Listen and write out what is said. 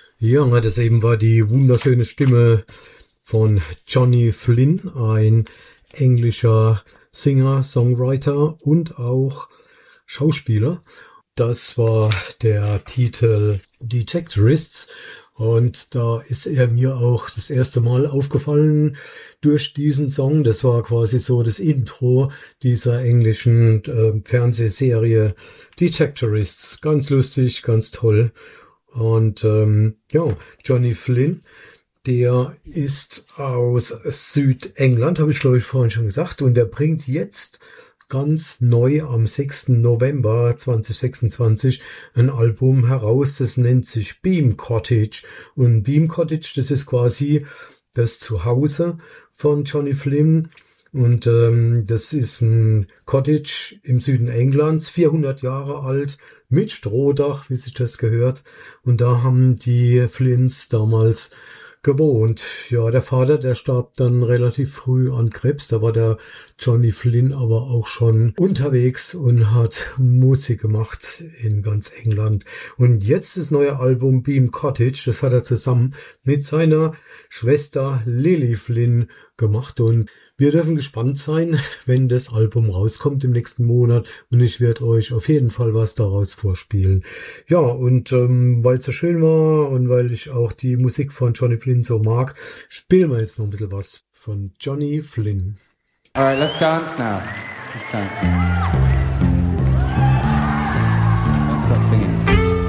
Ja, das eben war die wunderschöne Stimme von Johnny Flynn, ein englischer Singer, Songwriter und auch Schauspieler. Das war der Titel Detectorists und da ist er mir auch das erste Mal aufgefallen durch diesen Song. Das war quasi so das Intro dieser englischen Fernsehserie Detectorists. Ganz lustig, ganz toll. Und ja, Johnny Flynn, der ist aus Südengland, habe ich glaube ich vorhin schon gesagt, und der bringt jetzt ganz neu am 6. November 2026 ein Album heraus, das nennt sich Beam Cottage. Und Beam Cottage, das ist quasi das Zuhause von Johnny Flynn. Und das ist ein Cottage im Süden Englands, 400 Jahre alt, mit Strohdach, wie sich das gehört. Und da haben die Flynns damals gewohnt. Ja, der Vater, der starb dann relativ früh an Krebs. Da war der Johnny Flynn aber auch schon unterwegs und hat Musik gemacht in ganz England. Und jetzt das neue Album Beam Cottage, das hat er zusammen mit seiner Schwester Lily Flynn gemacht. Und wir dürfen gespannt sein, wenn das Album rauskommt im nächsten Monat. Und ich werde euch auf jeden Fall was daraus vorspielen. Ja, und weil es so schön war und weil ich auch die Musik von Johnny Flynn so mag, spielen wir jetzt noch ein bisschen was von Johnny Flynn. All right, let's dance now. Let's dance.